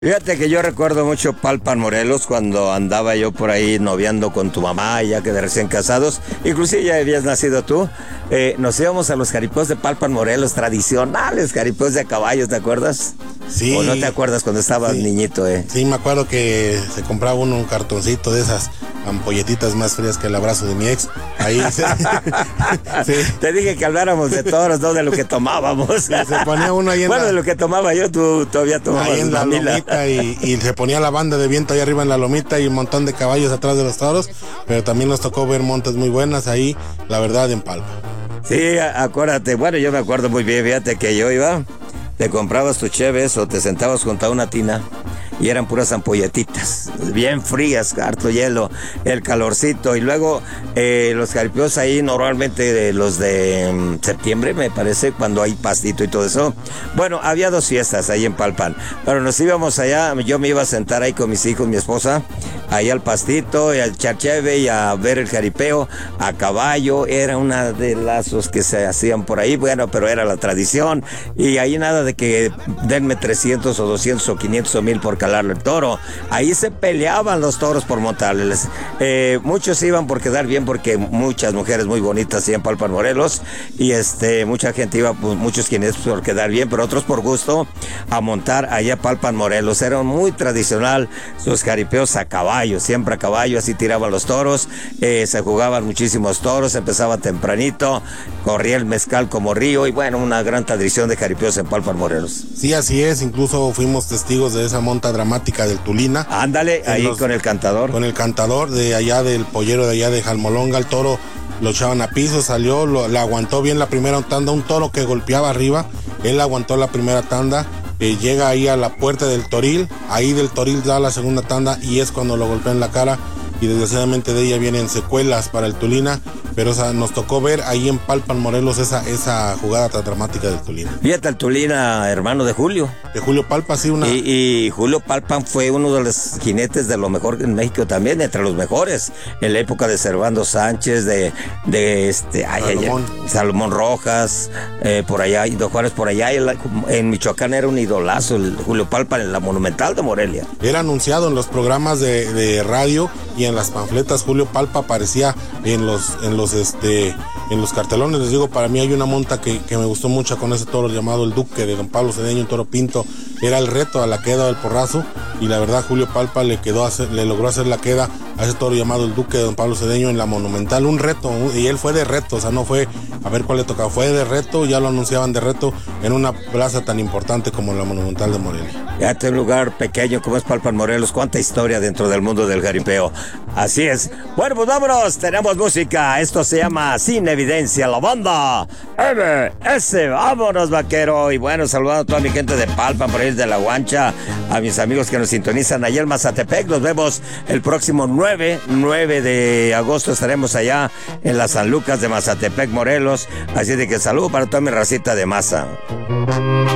Fíjate que yo recuerdo mucho Palpan, Morelos, cuando andaba yo por ahí noviando con tu mamá, ya que de recién casados, inclusive ya habías nacido tú. Nos íbamos a los jaripeos de Palpan, Morelos, tradicionales jaripeos de caballos, ¿te acuerdas? Sí. ¿O no te acuerdas cuando estabas niñito, Sí, me acuerdo que se compraba uno un cartoncito de esas ampolletitas más frías que el abrazo de mi ex. Ahí sí. Te dije que habláramos de toros, no de lo que tomábamos. Sí, se ponía uno ahí en de lo que tomaba yo, tú todavía tomabas ahí en la mamila. lomita y se ponía la banda de viento ahí arriba en la lomita y un montón de caballos atrás de los toros, pero también nos tocó ver montes muy buenas ahí, la verdad, en Palpa. Sí, acuérdate, bueno, yo me acuerdo muy bien, fíjate que yo iba, te comprabas tu cheves o te sentabas junto a una tina y eran puras ampolletitas, bien frías, harto hielo, el calorcito, y luego los jaripeos ahí normalmente los de septiembre, me parece, cuando hay pastito y todo eso. Bueno, había dos fiestas ahí en Palpan, pero nos íbamos allá, yo me iba a sentar ahí con mis hijos, mi esposa, ahí al pastito, y al charcheve, y a ver el jaripeo, a caballo, era una de lazos que se hacían por ahí, bueno, pero era la tradición, y ahí nada de que denme 300 o 200 o 500 o 1000 por calarle el toro. Ahí se peleaban los toros por montarles. Muchos iban por quedar bien, porque muchas mujeres muy bonitas iban en Palpan, Morelos, y mucha gente iba, pues, muchos quienes por quedar bien, pero otros por gusto, a montar allá a Palpan, Morelos. Era muy tradicional sus jaripeos a caballo, siempre a caballo, así tiraban los toros, se jugaban muchísimos toros, empezaba tempranito, corría el mezcal como río, y bueno, una gran tradición de jaripeos en Palpan, Morelos. Sí, así es, incluso fuimos testigos de esa monta dramática del Tulina. Ándale, ahí con el cantador. Con el cantador de allá del pollero de allá de Jalmolonga, el toro lo echaban a piso, salió, le aguantó bien la primera tanda, un toro que golpeaba arriba, él aguantó la primera tanda, llega ahí a la puerta del toril, ahí del toril da la segunda tanda y es cuando lo golpea en la cara, y desgraciadamente de ella vienen secuelas para el Tulina, pero nos tocó ver ahí en Palpan, Morelos, esa jugada tan dramática del Tulina. Fíjate, el Tulina, hermano de Julio. De Julio Palpa, sí, Y Julio Palpan fue uno de los jinetes de lo mejor en México también, entre los mejores, en la época de Servando Sánchez, Salomón Rojas, por allá, y Don Juárez por allá, en Michoacán era un idolazo, el Julio Palpan, en la Monumental de Morelia. Era anunciado en los programas de radio y en las panfletas. Julio Palpa aparecía en los cartelones. Les digo, para mí hay una monta que me gustó mucho con ese toro llamado el Duque de Don Pablo Cedeño, un toro pinto. Era el reto a la queda del porrazo, y la verdad Julio Palpa le logró hacer la queda a ese toro llamado el Duque de Don Pablo Cedeño en la Monumental, un reto, y él fue de reto, o sea, no fue a ver cuál le tocaba, fue de reto, ya lo anunciaban de reto en una plaza tan importante como la Monumental de Morelia. Fíjate, un lugar pequeño como es Palpan, Morelos, cuánta historia dentro del mundo del jaripeo. Así es. Bueno, pues vámonos, tenemos música. Esto se llama Sin Evidencia, la banda MS. Vámonos, vaquero. Y bueno, saludando a toda mi gente de Palpan, por ahí de La Guancha, a mis amigos que nos sintonizan allá en Mazatepec. Nos vemos el próximo 9 de agosto. Estaremos allá en la San Lucas de Mazatepec, Morelos. Así de que saludo para toda mi racita de masa.